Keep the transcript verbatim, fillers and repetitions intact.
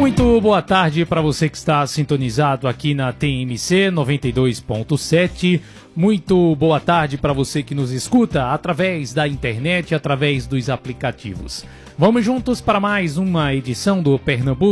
Muito boa tarde para você que está sintonizado aqui na T M C noventa e dois ponto sete. Muito boa tarde para você que nos escuta através da internet, através dos aplicativos. Vamos juntos para mais uma edição do Pernambuco